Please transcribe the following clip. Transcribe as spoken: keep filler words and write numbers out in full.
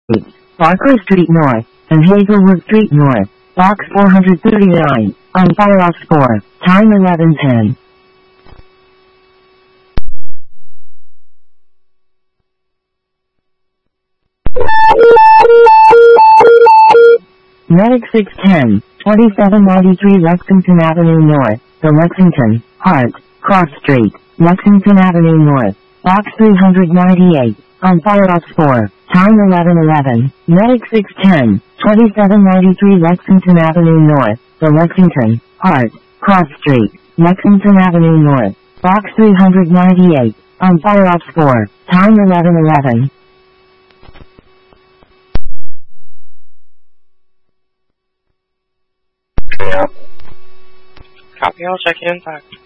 Barker Street North, and Hazelwood Street North, Box four hundred thirty-nine, on fire off score, time eleven ten. Medic six ten, twenty-seven ninety-three Lexington Avenue North, The Lexington, Hart, Cross Street, Lexington Avenue North, Box three hundred ninety-eight, on fire off score, time eleven eleven. Medic six ten, twenty-seven ninety-three Lexington Avenue North, The Lexington, Hart, Cross Street, Lexington Avenue North, Box three hundred ninety-eight, on fire off score, time eleven eleven. Copy, I'll check in back.